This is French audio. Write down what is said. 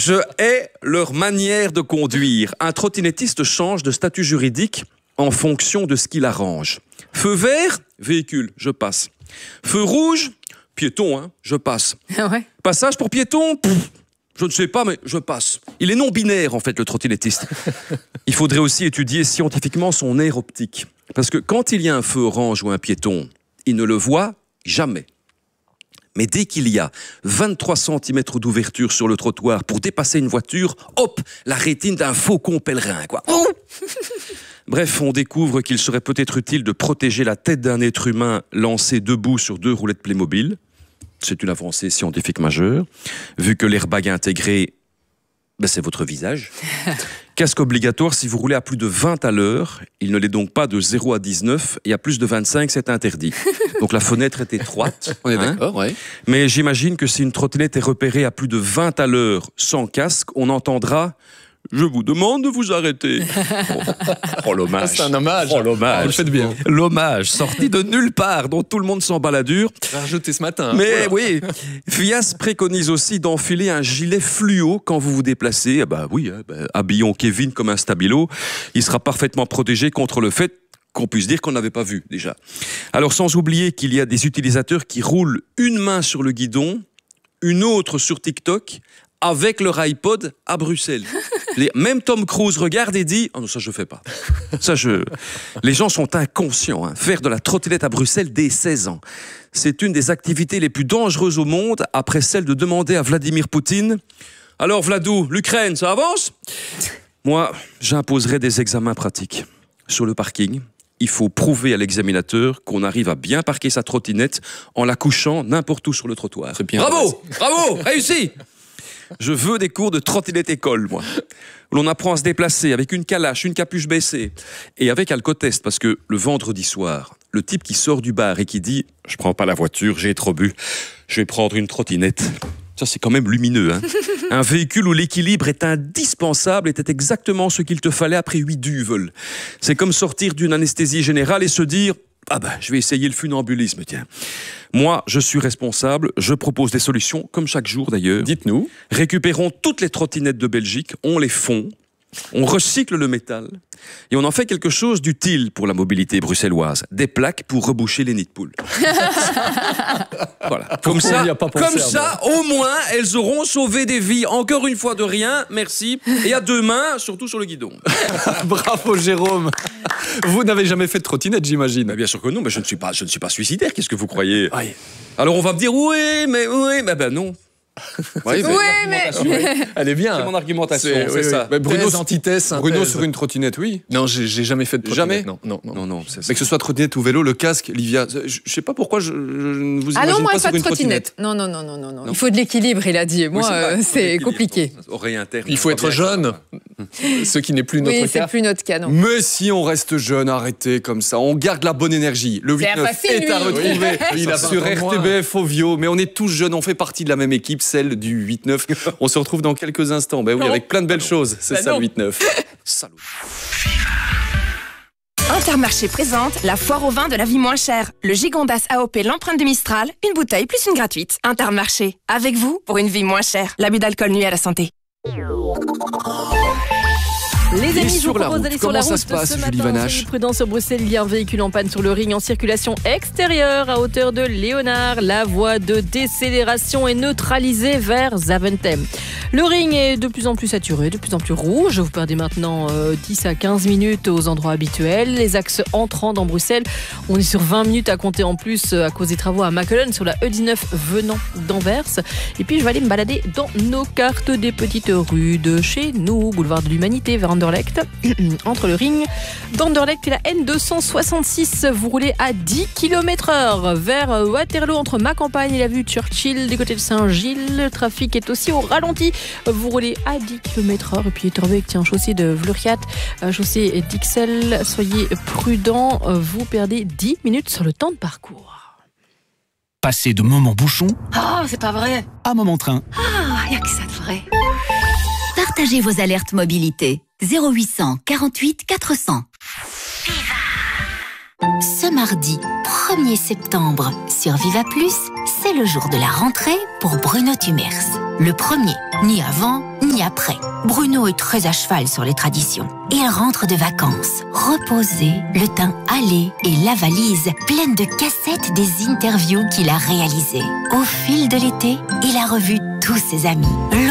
Je hais leur manière de conduire. Un trottinettiste change de statut juridique en fonction de ce qu'il arrange. Feu vert, véhicule, je passe. Feu rouge, piéton, hein, je passe. Ouais. Passage pour piéton, je ne sais pas, mais je passe. Il est non-binaire, en fait, le trottinettiste. Il faudrait aussi étudier scientifiquement son aire optique. Parce que quand il y a un feu orange ou un piéton, il ne le voit jamais. Mais dès qu'il y a 23 cm d'ouverture sur le trottoir pour dépasser une voiture, hop, la rétine d'un faucon pèlerin, quoi. Oh Bref, on découvre qu'il serait peut-être utile de protéger la tête d'un être humain lancé debout sur 2 roulettes Playmobil. C'est une avancée scientifique majeure, vu que l'airbag intégré, c'est votre visage. Casque obligatoire si vous roulez à plus de 20 à l'heure. Il ne l'est donc pas de 0 à 19 et à plus de 25, c'est interdit. Donc la fenêtre est étroite. On est d'accord, oui. Mais j'imagine que si une trottinette est repérée à plus de 20 à l'heure sans casque, on entendra « Je vous demande de vous arrêter ». Oh l'hommage. C'est un hommage. Oh l'hommage. Vous le faites bien. L'hommage sorti de nulle part, dont tout le monde s'en bat la dure. Je vais rajouter ce matin. Mais oui, Fias préconise aussi d'enfiler un gilet fluo quand vous vous déplacez. Habillons Kevin comme un stabilo. Il sera parfaitement protégé contre le fait qu'on puisse dire qu'on n'avait pas vu déjà. Alors sans oublier qu'il y a des utilisateurs qui roulent une main sur le guidon, une autre sur TikTok, avec leur iPod à Bruxelles. Même Tom Cruise regarde et dit « Oh non, ça je fais pas. » Les gens sont inconscients. Hein. Faire de la trottinette à Bruxelles dès 16 ans. C'est une des activités les plus dangereuses au monde, après celle de demander à Vladimir Poutine « Alors Vladou, l'Ukraine, ça avance ?» Moi, j'imposerais des examens pratiques. Sur le parking, il faut prouver à l'examinateur qu'on arrive à bien parquer sa trottinette en la couchant n'importe où sur le trottoir. Très bien. Bravo, bravo, réussi. Je veux des cours de trottinette école, moi. Où l'on apprend à se déplacer avec une calache, une capuche baissée et avec alcotest, parce que le vendredi soir, le type qui sort du bar et qui dit « Je prends pas la voiture, j'ai trop bu, je vais prendre une trottinette ». Ça, c'est quand même lumineux. Hein. Un véhicule où l'équilibre est indispensable était exactement ce qu'il te fallait après 8 duvel. C'est comme sortir d'une anesthésie générale et se dire « Ah ben, je vais essayer le funambulisme, tiens ». Moi, je suis responsable, je propose des solutions, comme chaque jour d'ailleurs. Dites-nous. Récupérons toutes les trottinettes de Belgique, on les fond, on recycle le métal et on en fait quelque chose d'utile pour la mobilité bruxelloise. Des plaques pour reboucher les nids de poules. Voilà. Comme ça, au moins, elles auront sauvé des vies. Encore une fois de rien, merci. Et à 2 mains, surtout sur le guidon. Bravo Jérôme. Vous n'avez jamais fait de trottinette, j'imagine. Bien sûr que non, mais je ne suis pas suicidaire. Qu'est-ce que vous croyez? Oui. Alors on va me dire oui, mais non. Oui, mais... Elle est bien. C'est mon argumentation, c'est ça. Mais Bruno, antithèse, Bruno sur une trottinette, oui. Non, j'ai jamais fait de trottinette. Jamais. Non. Mais que ce soit trottinette ou vélo, le casque, Livia, je sais pas pourquoi je ne vous imagine pas sur une trottinette. Non. Il faut de l'équilibre, il a dit. Moi, c'est compliqué. Oreille interne. Il faut être jeune. Ce qui n'est plus notre cas. Oui, c'est plus notre cas, non. Mais si on reste jeune, arrêtez comme ça. On garde la bonne énergie. Le 8-9 est à retrouver sur RTBF Ovio. Mais on est tous jeunes, on fait partie de la même équipe, celle du 8-9. On se retrouve dans quelques instants. Ben oui, avec plein de belles choses. C'est ça le 8-9. Salut. Intermarché présente la foire au vin de la vie moins chère. Le Gigondas AOP l'empreinte du Mistral, une bouteille plus une gratuite. Intermarché, avec vous pour une vie moins chère. L'abus d'alcool nuit à la santé. Les amis, je vous propose d'aller sur la route. Comment ça se passe, Julie Vanache? Prudent sur Bruxelles, il y a un véhicule en panne sur le ring en circulation extérieure à hauteur de Léonard. La voie de décélération est neutralisée vers Zaventem. Le ring est de plus en plus saturé, de plus en plus rouge. Vous perdez maintenant 10 à 15 minutes aux endroits habituels. Les axes entrant dans Bruxelles, on est sur 20 minutes à compter en plus à cause des travaux à Machelen sur la E19 venant d'Anvers. Et puis je vais aller me balader dans nos cartes des petites rues de chez nous. Boulevard de l'Humanité vers Anderlecht, entre le ring d'Anderlecht et la N266, vous roulez à 10 km/h vers Waterloo entre ma campagne et la vue Churchill des côtés de Saint-Gilles. Le trafic est aussi au ralenti, vous roulez à 10 km/h et puis Etterbeek, tiens, chaussée de Vluriat, chaussée d'Ixelles, soyez prudents, vous perdez 10 minutes sur le temps de parcours. Passer de moment bouchon C'est pas vrai. à moment train. Y a que ça de vrai. Partagez vos alertes mobilité. 0800 48 400. Ce mardi 1er septembre, sur Viva Plus, c'est le jour de la rentrée pour Bruno Thumers. Le premier, ni avant, ni après. Bruno est très à cheval sur les traditions. Il rentre de vacances, reposé, le teint hâlé et la valise pleine de cassettes des interviews qu'il a réalisées. Au fil de l'été, il a revu tous ses amis.